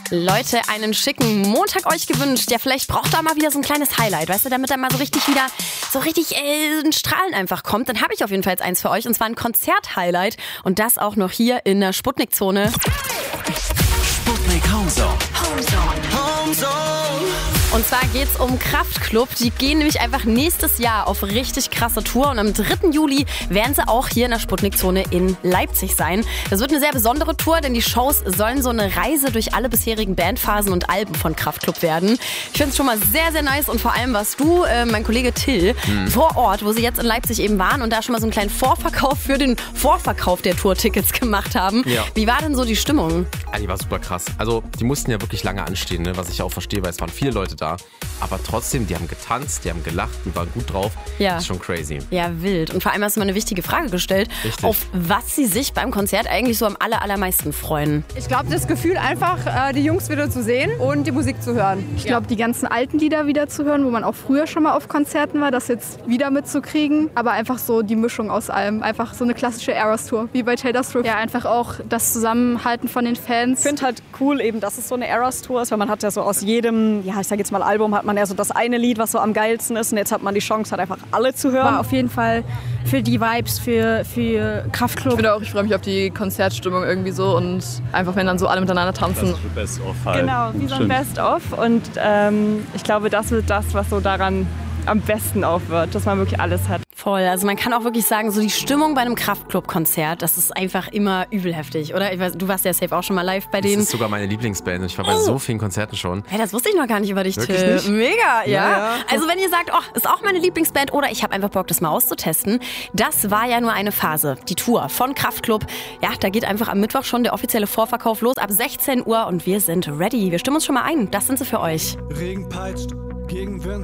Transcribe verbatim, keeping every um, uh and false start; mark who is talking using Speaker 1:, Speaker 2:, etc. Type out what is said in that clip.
Speaker 1: Leute, einen schicken Montag euch gewünscht. Ja, vielleicht braucht ihr auch mal wieder so ein kleines Highlight, weißt du, damit da mal so richtig wieder, so richtig äh, ein Strahlen einfach kommt. Dann habe ich auf jeden Fall jetzt eins für euch und zwar ein Konzert-Highlight und das auch noch hier in der Sputnik-Zone.
Speaker 2: Sputnik Homezone. Homezone. Homezone.
Speaker 1: Und zwar geht's um Kraftklub. Die gehen nämlich einfach nächstes Jahr auf richtig krasse Tour. Und am dritten Juli werden sie auch hier in der Sputnik-Zone in Leipzig sein. Das wird eine sehr besondere Tour, denn die Shows sollen so eine Reise durch alle bisherigen Bandphasen und Alben von Kraftklub werden. Ich finde es schon mal sehr, sehr nice. Und vor allem warst du, äh, mein Kollege Till, hm. vor Ort, wo sie jetzt in Leipzig eben waren und da schon mal so einen kleinen Vorverkauf für den Vorverkauf der Tourtickets gemacht haben.
Speaker 3: Ja.
Speaker 1: Wie war denn so die Stimmung?
Speaker 3: Ja, die war super krass. Also die mussten ja wirklich lange anstehen, ne? Was ich auch verstehe, weil es waren viele Leute da. Aber trotzdem, die haben getanzt, die haben gelacht, die waren gut drauf.
Speaker 1: Ja.
Speaker 3: Das ist schon crazy.
Speaker 1: Ja, wild. Und vor allem hast du mal eine wichtige Frage gestellt,
Speaker 3: Richtig.
Speaker 1: auf was sie sich beim Konzert eigentlich so am aller, allermeisten freuen.
Speaker 4: Ich glaube, das Gefühl einfach, äh, die Jungs wieder zu sehen und die Musik zu hören.
Speaker 5: Ich glaube, die ganzen alten Lieder wieder zu hören, wo man auch früher schon mal auf Konzerten war, das jetzt wieder mitzukriegen. Aber einfach so die Mischung aus allem. Einfach so eine klassische Eras-Tour, wie bei Taylor Swift.
Speaker 6: Ja, einfach auch das Zusammenhalten von den Fans.
Speaker 7: Ich finde halt cool eben, dass es so eine Eras-Tour ist, weil man hat ja so aus jedem, ja ich sag jetzt mal Album, hat man ja so das eine Lied, was so am geilsten ist und jetzt hat man die Chance, halt einfach alle zu hören.
Speaker 6: War auf jeden Fall für die Vibes, für, für Kraftklub.
Speaker 8: Ich finde auch, ich freue mich auf die Konzertstimmung irgendwie so und einfach, wenn dann so alle miteinander tanzen.
Speaker 9: Das ist Best-of halt.
Speaker 7: Genau, wie so ein Best-of und ähm, ich glaube, das wird das, was so daran am besten aufwirkt, dass man wirklich alles hat.
Speaker 1: Voll, also man kann auch wirklich sagen, so die Stimmung bei einem Kraftklub-Konzert, das ist einfach immer übel heftig, oder? Ich weiß, du warst ja safe auch schon mal live bei denen.
Speaker 3: Das ist sogar meine Lieblingsband und ich war bei so vielen Konzerten schon.
Speaker 1: Hey, das wusste ich noch gar nicht über dich,
Speaker 3: Wirklich
Speaker 1: Till.
Speaker 3: nicht?
Speaker 1: Mega, ja.
Speaker 3: Ja, ja.
Speaker 1: Also wenn ihr sagt, oh, ist auch meine Lieblingsband oder ich habe einfach Bock, das mal auszutesten, das war ja nur eine Phase, die Tour von Kraftklub. Ja, da geht einfach am Mittwoch schon der offizielle Vorverkauf los, ab sechzehn Uhr und wir sind ready. Wir stimmen uns schon mal ein, das sind sie für euch.
Speaker 2: Regen peitscht gegen Wind.